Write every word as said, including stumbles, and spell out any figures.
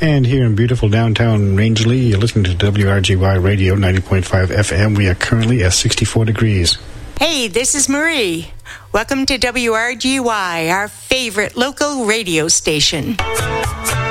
And here in beautiful downtown Rangeley, you're listening to W R G Y Radio ninety point five F M. We are currently at sixty-four degrees. Hey, this is Marie. Welcome to W R G Y, our favorite local radio station.